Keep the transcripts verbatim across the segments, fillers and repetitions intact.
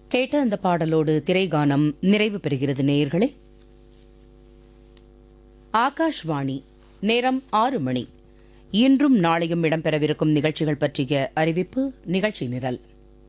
கேட்ட அந்த பாடலோடு திரைகானம் நிறைவு பெறுகிறது. நேயர்களே, ஆகாஷ்வாணி நேரம் ஆறு மணி. இன்றும் நாளையும் இடம்பெறவிருக்கும் நிகழ்ச்சிகள் பற்றிய அறிவிப்பு. நிகழ்ச்சி நிரல்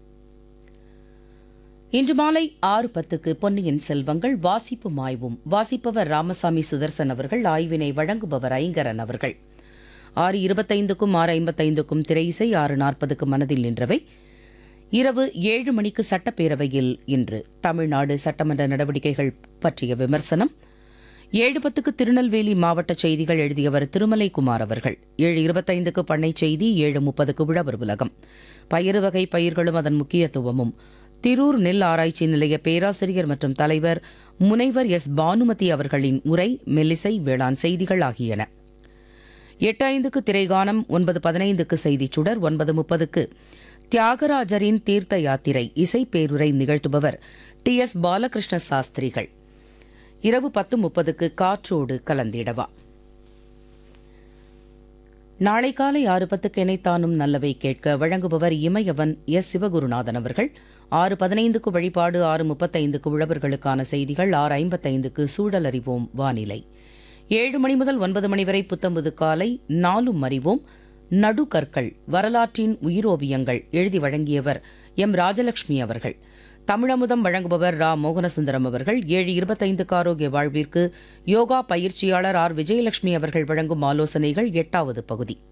இன்று மாலை ஆறு பத்துக்கு பொன்னியின் செல்வங்கள் வாசிப்பு மாய்வும். வாசிப்பவர் ராமசாமி சுதர்சன் அவர்கள். ஆய்வினை வழங்குபவர் ஐங்கரன் அவர்கள். ஆறு இருபத்தைந்துக்கும் ஆறு ஐம்பத்தைந்துக்கும் திரையிசை. ஆறு நாற்பதுக்கு மனதில் நின்றவை. இரவு ஏழு மணிக்கு சட்டப்பேரவையில் இன்று தமிழ்நாடு சட்டமன்ற நடவடிக்கைகள் பற்றிய விமர்சனம். ஏழு பத்துக்கு திருநெல்வேலி மாவட்ட செய்திகள் எழுதியவர் திருமலைக்குமார் அவர்கள். ஏழு இருபத்தைந்துக்கு பண்ணை செய்தி. ஏழு முப்பதுக்கு உழவர் உலகம். பயிறு வகை பயிர்களும் அதன் முக்கியத்துவமும் திரூர் நெல் ஆராய்ச்சி நிலைய பேராசிரியர் மற்றும் தலைவர் முனைவர் எஸ் பானுமதி அவர்களின் உரை. மெல்லிசை வேளாண் செய்திகள் ஆகியன. எட்டு ஐந்துக்கு திரைகானம். ஒன்பது பதினைந்துக்கு செய்திச் சுடர். ஒன்பது முப்பதுக்கு தியாகராஜரின் தீர்த்த யாத்திரை இசை பேருரை நிகழ்த்துபவர் டி எஸ் பாலகிருஷ்ண சாஸ்திரிகள். இரவு பத்து முப்பதுக்கு காற்றோடு கலந்திடவா. நாளை காலை ஆறு பத்துக்கு எனைத்தானும் நல்லவை கேட்க வழங்குபவர் இமயவன் எஸ் சிவகுருநாதன் அவர்கள். ஆறு பதினைந்துக்கு வழிபாடு. ஆறு முப்பத்தைந்துக்கு உழவர்களுக்கான செய்திகள். ஆறு ஐம்பத்தைந்துக்கு சூழல் அறிவோம் வானிலை. ஏழு மணி முதல் ஒன்பது மணி வரை புத்தம்புது காலை. நாலும் அறிவோம். நடுகற்கள் வரலாற்றின் உயிரோவியங்கள் எழுதி வழங்கியவர் எம் ராஜலட்சுமி அவர்கள். தமிழமுதம் வழங்குபவர் ரா மோகனசுந்தரம் அவர்கள். ஏழு இருபத்தைந்துக்கு ஆரோக்கிய வாழ்விற்கு யோகா பயிற்சியாளர் ஆர் விஜயலட்சுமி அவர்கள் வழங்கும் ஆலோசனைகள் எட்டாவது பகுதி.